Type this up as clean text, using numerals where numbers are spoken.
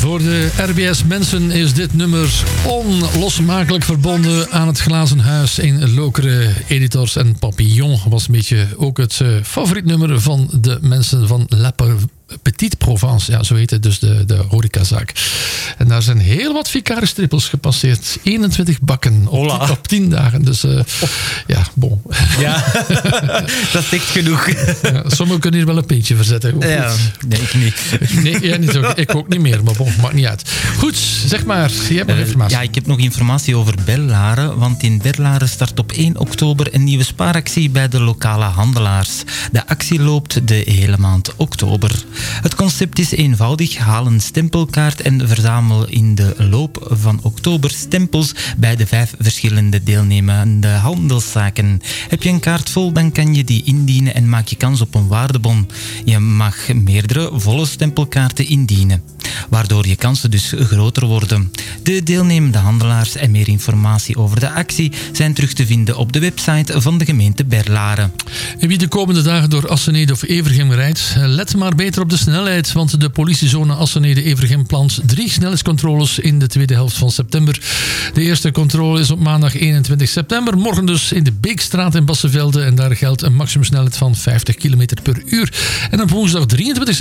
Voor de RBS mensen is dit nummer onlosmakelijk verbonden aan het Glazen Huis in Lokeren. Editors en Papillon was een beetje ook het favoriet nummer van de mensen van La Petite Provence. Ja, zo heet het dus de horecazaak. En daar zijn heel wat Vicaris trippels gepasseerd. 21 bakken op 10 dagen. Dus ja, bon. Ja, dat is echt genoeg. Ja, sommigen kunnen hier wel een pintje verzetten. Ja, nee, ik niet. Nee, jij niet ook. Ik ook niet meer, maar bon, maakt niet uit. Goed, zeg maar. Je hebt nog informatie. Ja, ik heb nog informatie over Berlaren. Want in Berlaren start op 1 oktober een nieuwe spaaractie bij de lokale handelaars. De actie loopt de hele maand oktober. Het concept is eenvoudig. Haal een stempelkaart en verzamel in de loop van oktober stempels bij de 5 verschillende deelnemende handelszaken. Heb je een kaart vol, dan kan je die indienen en maak je kans op een waardebon. Je mag meerdere volle stempelkaarten indienen, waardoor je kansen dus groter worden. De deelnemende handelaars en meer informatie over de actie zijn terug te vinden op de website van de gemeente Berlaren. En wie de komende dagen door Assenede of Evergem rijdt, let maar beter op de snelheid, want de politiezone Assenede-Evergem plant 3 snelheidscontroles in de tweede helft van september. De eerste controle is op maandag 21 september, morgen dus in de Beekstraat in Bassevelde en daar geldt een maximumsnelheid van 50 km per uur. En op woensdag 23